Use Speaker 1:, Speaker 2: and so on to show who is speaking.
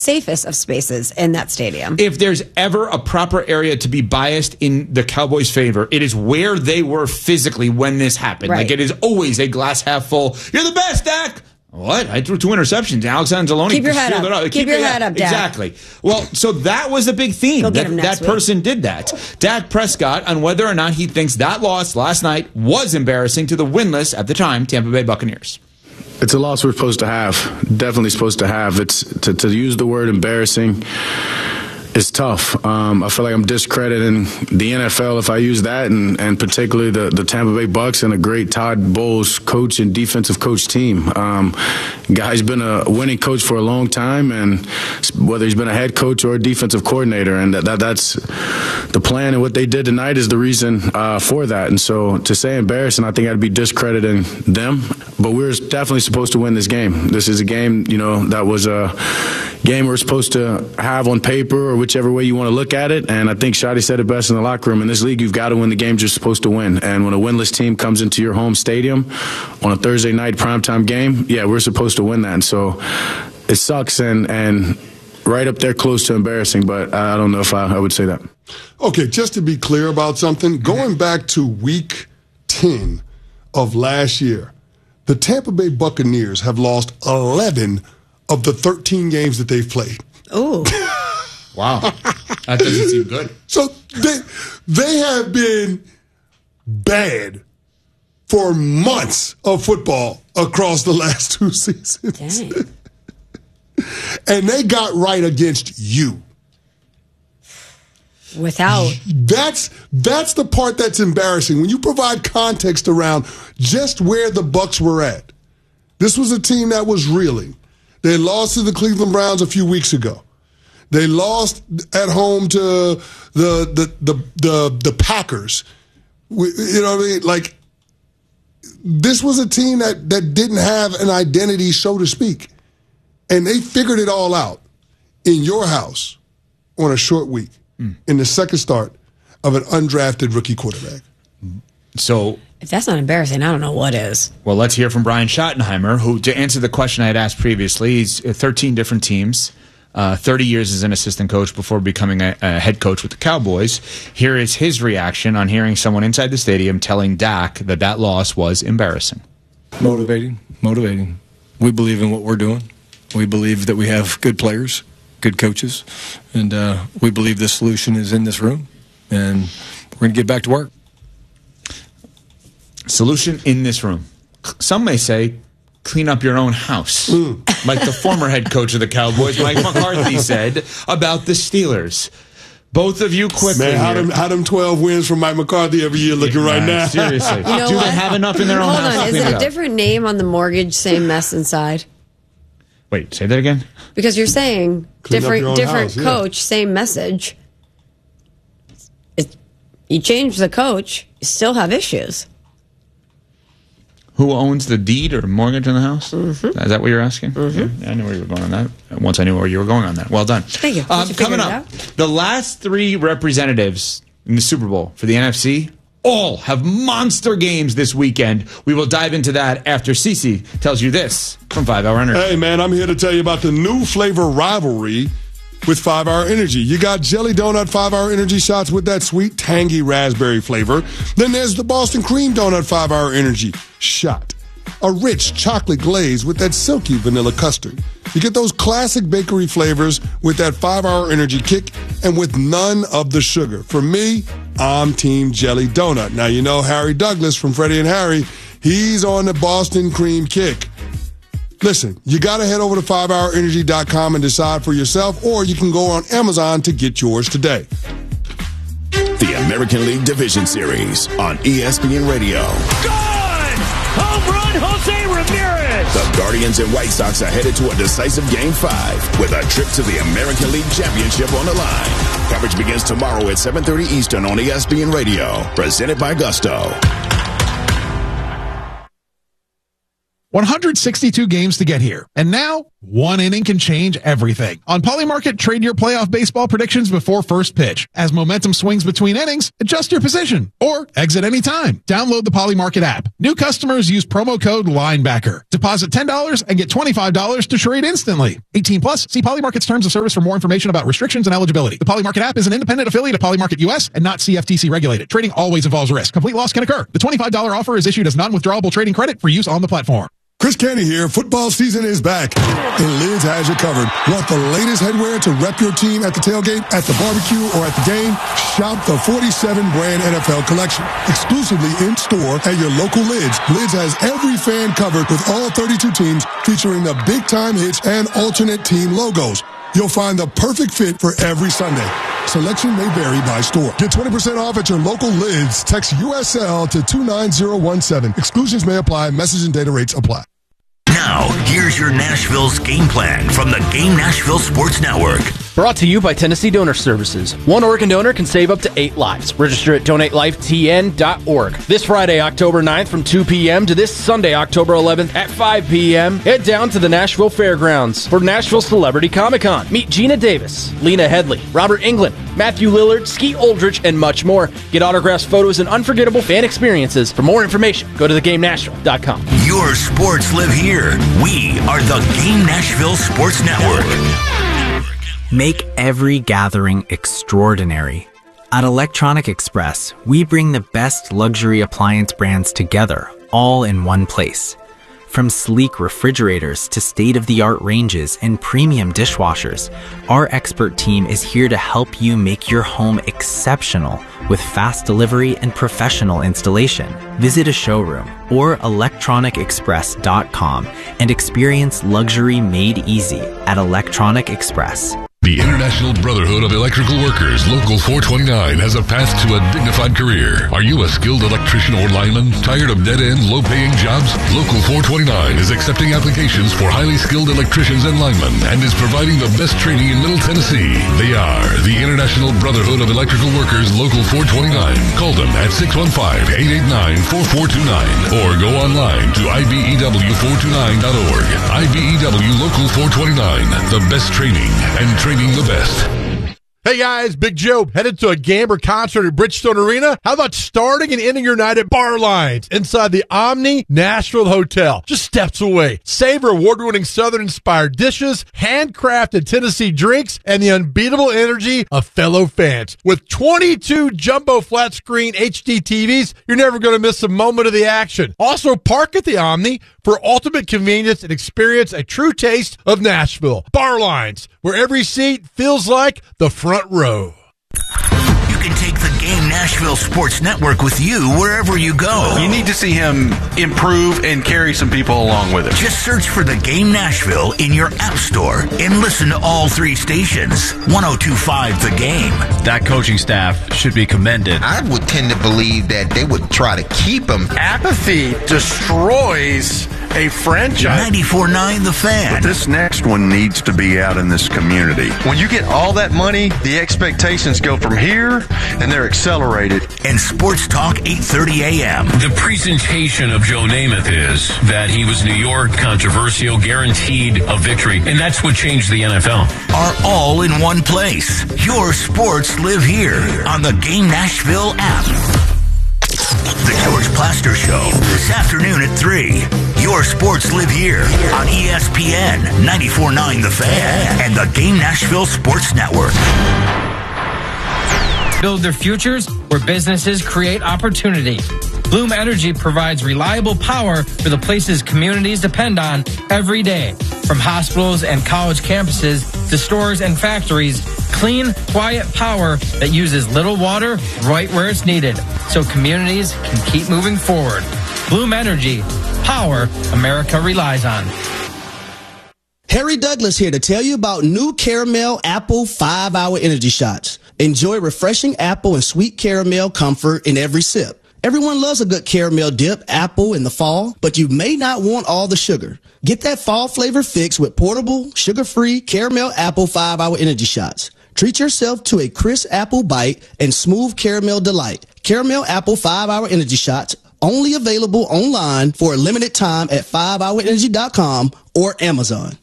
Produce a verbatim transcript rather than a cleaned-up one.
Speaker 1: safest of spaces in that stadium.
Speaker 2: If there's ever a proper area to be biased in the Cowboys' favor, it is where they were physically when this happened.
Speaker 1: Right.
Speaker 2: Like, it is always a glass half full. You're the best, Dak. What? I threw two interceptions. Alex Anzalone.
Speaker 1: Keep your head up. up. Keep, Keep your head up, Dak.
Speaker 2: Exactly. Well, so that was a big theme.
Speaker 1: That,
Speaker 2: that
Speaker 1: week.
Speaker 2: person did that. Dak Prescott, on whether or not he thinks that loss last night was embarrassing to the winless, at the time, Tampa Bay Buccaneers.
Speaker 3: It's a loss we're supposed to have. Definitely supposed to have. It's to, to use the word embarrassing. It's tough. Um, I feel like I'm discrediting the N F L if I use that, and, and particularly the, the Tampa Bay Bucs and a great Todd Bowles coach and defensive coach team. Um, guy's been a winning coach for a long time, and whether he's been a head coach or a defensive coordinator, and that, that that's the plan. And what they did tonight is the reason uh, for that. And so to say embarrassing, I think I'd be discrediting them. But we're definitely supposed to win this game. This is a game, you know, that was a game we're supposed to have on paper or whichever way you want to look at it. And I think Shadi said it best in the locker room. In this league, you've got to win the games you're supposed to win. And when a winless team comes into your home stadium on a Thursday night primetime game, yeah, we're supposed to win that. And so it sucks and, and right up there close to embarrassing, but I don't know if I, I would say that.
Speaker 4: Okay, just to be clear about something, going back to week ten of last year, the Tampa Bay Buccaneers have lost eleven of the thirteen games that they've played.
Speaker 1: Oh.
Speaker 2: Wow. That doesn't seem good.
Speaker 4: So they, they have been bad for months of football across the last two seasons.
Speaker 1: Dang.
Speaker 4: And they got right against you.
Speaker 1: Without.
Speaker 4: That's that's the part that's embarrassing. When you provide context around just where the Bucs were at. This was a team that was reeling. They lost to the Cleveland Browns a few weeks ago. They lost at home to the the the the, the Packers. We, you know what I mean? Like, this was a team that, that didn't have an identity, so to speak. And they figured it all out in your house on a short week mm. in the second start of an undrafted rookie quarterback.
Speaker 2: So,
Speaker 1: if that's not embarrassing, I don't know what is.
Speaker 2: Well, let's hear from Brian Schottenheimer, who, to answer the question I had asked previously, he's thirteen different teams, uh, thirty years as an assistant coach before becoming a, a head coach with the Cowboys. Here is his reaction on hearing someone inside the stadium telling Dak that that loss was embarrassing.
Speaker 5: Motivating, motivating. We believe in what we're doing. We believe that we have good players, good coaches, and uh, we believe the solution is in this room, and we're going to get back to work.
Speaker 2: Solution in this room. Some may say, clean up your own house. Mm. Like the former head coach of the Cowboys, Mike McCarthy, said about the Steelers. Both of you quickly.
Speaker 4: Man, how them, how them twelve wins from Mike McCarthy every year looking right now?
Speaker 2: Seriously.
Speaker 1: You know
Speaker 2: Do
Speaker 1: what?
Speaker 2: they have enough in their own
Speaker 1: Hold
Speaker 2: house?
Speaker 1: Hold on. Is it a different name on the mortgage, same mess inside?
Speaker 2: Wait, say that again?
Speaker 1: Because you're saying
Speaker 4: Clean
Speaker 1: different different
Speaker 4: house, yeah.
Speaker 1: coach, same message. It, you change the coach, you still have issues.
Speaker 2: Who owns the deed or mortgage on the house?
Speaker 1: Mm-hmm.
Speaker 2: Is that what you're asking?
Speaker 1: Mm-hmm.
Speaker 2: Yeah, I knew where you were going on that. Once I knew where you were going on that. Well done.
Speaker 1: Thank you.
Speaker 2: Um,
Speaker 1: you
Speaker 2: coming up, the last three representatives in the Super Bowl for the N F C all have monster games this weekend. We will dive into that after Cece tells you this from five hour Energy.
Speaker 4: Hey, man, I'm here to tell you about the new flavor rivalry with five hour Energy. You got Jelly Donut five hour Energy shots with that sweet, tangy raspberry flavor. Then there's the Boston Cream Donut five hour Energy shot. A rich chocolate glaze with that silky vanilla custard. You get those classic bakery flavors with that five hour Energy kick and with none of the sugar. For me, I'm Team Jelly Donut. Now, you know Harry Douglas from Freddie and Harry. He's on the Boston Cream kick. Listen, you got to head over to five hour energy dot com and decide for yourself, or you can go on Amazon to get yours today.
Speaker 6: The American League Division Series on E S P N Radio.
Speaker 7: Good! Home run, Jose Ramirez!
Speaker 6: The Guardians and White Sox are headed to a decisive Game five with a trip to the American League Championship on the line. Coverage begins tomorrow at seven thirty Eastern on E S P N Radio. Presented by Gusto.
Speaker 8: one hundred sixty-two games to get here. And now, one inning can change everything. On Polymarket, trade your playoff baseball predictions before first pitch. As momentum swings between innings, adjust your position or exit anytime. Download the Polymarket app. New customers use promo code LINEBACKER. Deposit ten dollars and get twenty-five dollars to trade instantly. eighteen plus, see Polymarket's terms of service for more information about restrictions and eligibility. The Polymarket app is an independent affiliate of Polymarket U S and not C F T C regulated. Trading always involves risk. Complete loss can occur. The twenty-five dollars offer is issued as non-withdrawable trading credit for use on the platform.
Speaker 4: Chris Canty here. Football season is back, and Lids has you covered. Want the latest headwear to rep your team at the tailgate, at the barbecue, or at the game? Shop the forty-seven brand N F L collection, exclusively in store at your local Lids. Lids has every fan covered with all thirty-two teams, featuring the big time hits and alternate team logos. You'll find the perfect fit for every Sunday. Selection may vary by store. Get twenty percent off at your local Lids. Text U S L to two nine zero one seven. Exclusions may apply. Message and data rates apply.
Speaker 9: Now, here's your Nashville's game plan from the Game Nashville Sports Network.
Speaker 10: Brought to you by Tennessee Donor Services. One organ donor can save up to eight lives. Register at donate life T N dot org. This Friday, October ninth from two p.m. to this Sunday, October eleventh at five p.m., head down to the Nashville Fairgrounds for Nashville Celebrity Comic-Con. Meet Gina Davis, Lena Headley, Robert Englund, Matthew Lillard, Skeet Aldrich, and much more. Get autographs, photos, and unforgettable fan experiences. For more information, go to the game nashville dot com.
Speaker 9: Your sports live here. We are the Game Nashville Sports Network.
Speaker 11: Make every gathering extraordinary. At Electronic Express, we bring the best luxury appliance brands together, all in one place. From sleek refrigerators to state-of-the-art ranges and premium dishwashers, our expert team is here to help you make your home exceptional with fast delivery and professional installation. Visit a showroom or electronic express dot com and experience luxury made easy at Electronic Express.
Speaker 12: The International Brotherhood of Electrical Workers, Local four twenty-nine, has a path to a dignified career. Are you a skilled electrician or lineman? Tired of dead-end, low-paying jobs? Local four twenty-nine is accepting applications for highly skilled electricians and linemen and is providing the best training in Middle Tennessee. They are the International Brotherhood of Electrical Workers, Local four twenty-nine. Call them at six one five, eight eight nine, four four two nine or go online to I B E W four twenty-nine dot org. I B E W Local four twenty-nine, the best training and training. The best.
Speaker 13: Hey guys, Big Joe, headed to a game or concert at Bridgestone Arena? How about starting and ending your night at Bar Lines inside the Omni Nashville Hotel, just steps away? Savor award-winning Southern-inspired dishes, handcrafted Tennessee drinks, and the unbeatable energy of fellow fans. With twenty-two jumbo flat-screen H D T Vs, you're never going to miss a moment of the action. Also, park at the Omni for ultimate convenience and experience a true taste of Nashville. Bar Lines, where every seat feels like the front row.
Speaker 9: You can take the Game Nashville Sports Network with you wherever you go.
Speaker 14: You need to see him improve and carry some people along with him.
Speaker 9: Just search for the Game Nashville in your app store and listen to all three stations. one oh two point five The Game.
Speaker 14: That coaching staff should be commended.
Speaker 15: I would tend to believe that they would try to keep him.
Speaker 16: Apathy destroys a franchise.
Speaker 9: ninety-four point nine The Fan.
Speaker 17: But this next one needs to be out in this community.
Speaker 16: When you get all that money, the expectations go from here, and they're accelerated.
Speaker 9: And Sports Talk eight thirty a.m.
Speaker 18: The presentation of Joe Namath is that he was New York, controversial, guaranteed a victory, and that's what changed the N F L.
Speaker 9: Are all in one place. Your sports live here on the Game Nashville app. The George Plaster Show, this afternoon at three. Your sports live here on E S P N, ninety-four point nine The Fan, and the Game Nashville Sports Network.
Speaker 19: Build their futures where businesses create opportunity. Bloom Energy provides reliable power for the places communities depend on every day. From hospitals and college campuses to stores and factories, clean, quiet power that uses little water right where it's needed so communities can keep moving forward. Bloom Energy, power America relies on.
Speaker 20: Harry Douglas here to tell you about new Caramel Apple five hour Energy Shots. Enjoy refreshing apple and sweet caramel comfort in every sip. Everyone loves a good caramel dip apple in the fall, but you may not want all the sugar. Get that fall flavor fix with portable, sugar-free Caramel Apple five hour Energy Shots. Treat yourself to a crisp apple bite and smooth caramel delight. Caramel Apple five hour Energy Shots Only available online for a limited time at five hour energy dot com or Amazon.